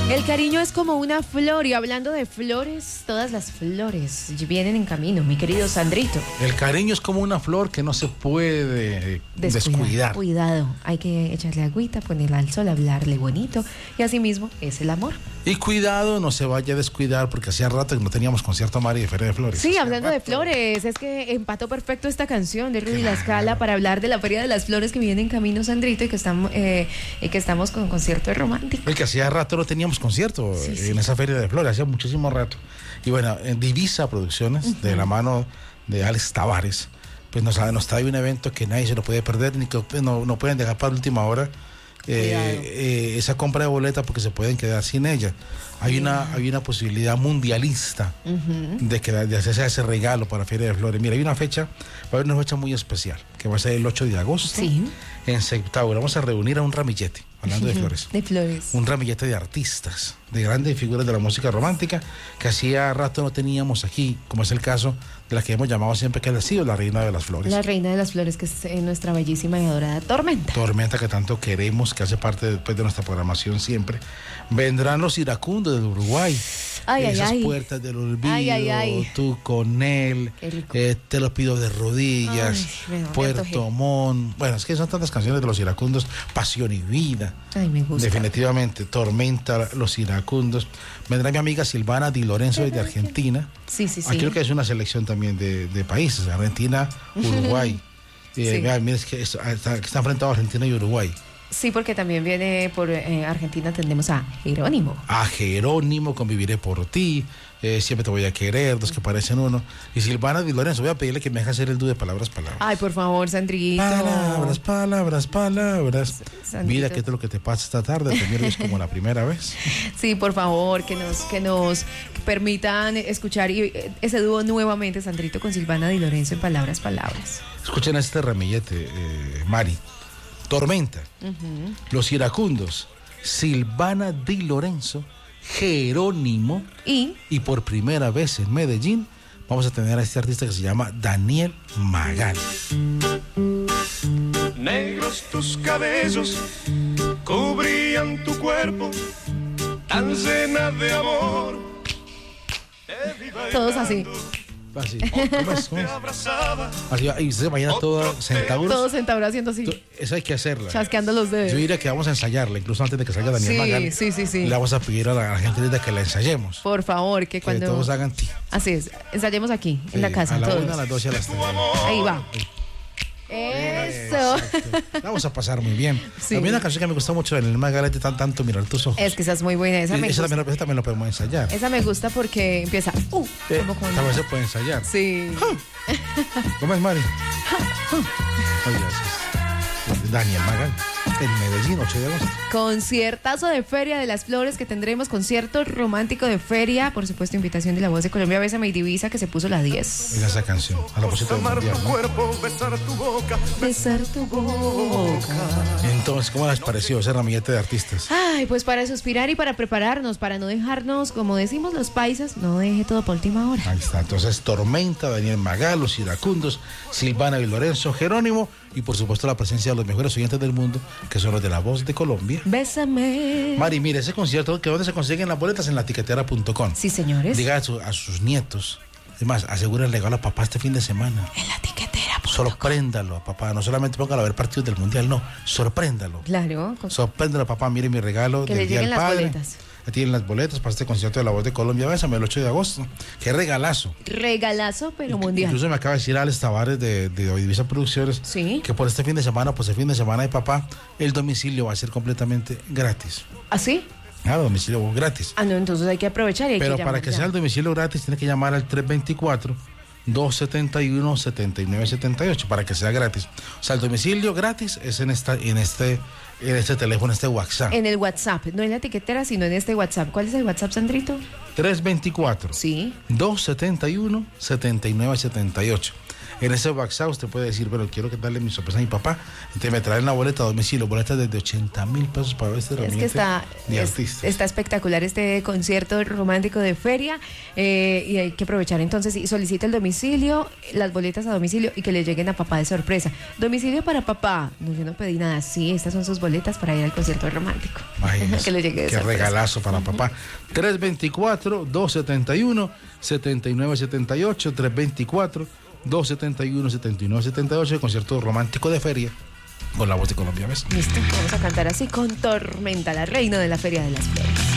El cariño es como una flor, y hablando de flores, todas las flores vienen en camino, mi querido Sandrito. El cariño es como una flor que no se puede descuidar. Cuidado, hay que echarle agüita, ponerla al sol, hablarle bonito, y así mismo es el amor. Y cuidado, no se vaya a descuidar, porque hacía rato que no teníamos concierto Mari de Feria de Flores. Sí, hablando de flores, es que empató perfecto esta canción de Rudy La Scala para hablar de la Feria de las Flores que viene en camino, Sandrito, y que estamos con concierto romántico. El que hacía rato no teníamos concierto en esa Feria de Flores, hacía muchísimo rato. Y bueno, en Divisa Producciones, de la mano de Alex Tavares, pues nos trae un evento que nadie se lo puede perder, ni que no pueden dejar para última hora. Esa compra de boleta, porque se pueden quedar sin ella. Hay una posibilidad mundialista de hacerse ese regalo para Feria de Flores. Mira, va a haber una fecha muy especial, que va a ser el 8 de agosto en Septaura. Vamos a reunir a un ramillete, hablando de flores. De flores. Un ramillete de artistas, de grandes figuras de la música romántica, que hacía rato no teníamos aquí, como es el caso de la que hemos llamado siempre que ha sido la reina de las flores. La reina de las flores, que es nuestra bellísima y adorada Tormenta. Tormenta, que tanto queremos, que hace parte después de nuestra programación siempre. Vendrán los iracundos del Uruguay. Esas puertas del olvido, tú con él, te lo pido de rodillas, Puerto Montt. Bueno, es que son tantas canciones de los iracundos, Pasión y Vida. Ay, me gusta. Definitivamente, Tormenta, los iracundos. Vendrá mi amiga Silvana Di Lorenzo desde Argentina. Sí. Aquí creo que es una selección también de países, Argentina, Uruguay. Mira, es que está enfrentado a Argentina y Uruguay. Sí, porque también viene por Argentina, tendremos a Jerónimo. A Jerónimo, Conviviré por ti, Siempre te voy a querer, dos que parecen uno. Y Silvana Di Lorenzo, voy a pedirle que me deje hacer el dúo de palabras. Ay, por favor, Sandrito. Palabras. Sandrito. Mira qué es lo que te pasa esta tarde, te pierdes como la primera vez. Sí, por favor, que nos permitan escuchar ese dúo nuevamente, Sandrito, con Silvana Di Lorenzo en Palabras. Escuchen a este ramillete, Mari. Tormenta, Los Iracundos, Silvana Di Lorenzo, Jerónimo y por primera vez en Medellín vamos a tener a este artista que se llama Daniel Magal. Negros tus cabellos cubrían tu cuerpo, tan llena de amor. Todos así. Así. ¿Cómo es? Así, y se imagina todo sentado. Todo sentado haciendo así. Eso hay que hacerla. Chasqueando los dedos. Yo diría que vamos a ensayarla, incluso antes de que salga Daniel Magal. Sí. Le vamos a pedir a la gente desde que la ensayemos. Por favor, que cuando todos hagan así es, ensayemos aquí, en la casa. A la todos. 1, a las 2 y a las 3. Ahí va. Eso. Vamos a pasar muy bien. Sí. También una canción que me gusta mucho de Daniel Magal es de tanto mirar tus ojos. Es que esa es muy buena. Esa también lo podemos ensayar. Esa me gusta porque empieza. También se puede ensayar. Sí. ¿Cómo es, Mari? Oye, es Daniel Magal. En Medellín, 8 de agosto. Conciertazo de Feria de las Flores que tendremos, concierto romántico de feria, por supuesto, invitación de La Voz de Colombia, Bésame y Divisa, que se puso la 10. Mira esa canción, a propósito del mundial, ¿no? Cuerpo, besar tu boca. Entonces, ¿cómo les pareció ese ramillete de artistas? Ay, pues para suspirar y para prepararnos, para no dejarnos, como decimos los paisas, no deje todo por última hora. Ahí está, entonces Tormenta, Daniel Magal, Los Iracundos, Silvana Di Lorenzo, Jerónimo y por supuesto la presencia de los mejores oyentes del mundo, que son los de La Voz de Colombia. Bésame. Mari, mire, ese concierto, que ¿dónde se consiguen las boletas? En latiquetera.com. Sí, señores. Diga a sus nietos, es más, asegura el regalo a papá este fin de semana. En latiquetera.com. Sorpréndalo a papá, no solamente póngalo a ver partidos del mundial, no, sorpréndalo. Claro. Sorpréndalo a papá, mire mi regalo que del le Día lleguen del las Padre. boletas. Ya tienen las boletas para este concierto de La Voz de Colombia. Bésame el 8 de agosto. Qué regalazo. Regalazo, pero mundial. Incluso me acaba de decir Alex Tavares de Divisa Producciones que por este fin de semana, pues el fin de semana de papá, el domicilio va a ser completamente gratis. ¿Ah, sí? Claro, domicilio gratis. Ah, no, entonces hay que aprovechar y hay pero que llamar. Para que sea el domicilio gratis, tiene que llamar al 324-271-7978 para que sea gratis. O sea, el domicilio gratis es en este teléfono, este WhatsApp. En el WhatsApp, no en la etiquetera, sino en este WhatsApp. ¿Cuál es el WhatsApp, Sandrito? 324 sí 271 7978. En ese WhatsApp usted puede decir, bueno, quiero que darle mi sorpresa a mi papá. Entonces me traen la boleta a domicilio, boletas desde 80.000 pesos para ver este Es que está espectacular este concierto romántico de feria y hay que aprovechar entonces y solicita el domicilio, las boletas a domicilio y que le lleguen a papá de sorpresa. Domicilio para papá. No, yo no pedí nada. Sí, estas son sus boletas para ir al concierto romántico. Imagínese, que le llegue de qué sorpresa. regalazo para papá. 324-271-7978, 324-271-7978, el concierto romántico de feria con la voz de Colombia. ¿Ves? Listo, vamos a cantar así con Tormenta, la reina de la Feria de las Flores.